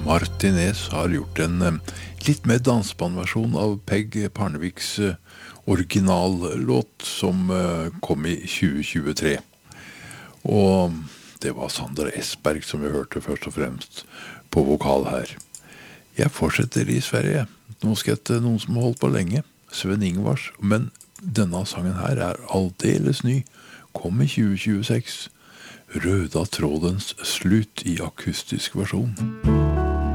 Martinez har gjort en litt mer dansbandversjon av Peg Parneviks originallåt som kom i 2023. Og det var Sander Esberg som vi hørte først og fremst på vokal her. Jeg fortsetter i Sverige. Nå skal jeg til noen som har holdt på lenge, Sven Ingvars, men denne sangen her er aldeles ny, kom i 2026. Røda trådens slutt i akustisk versjon.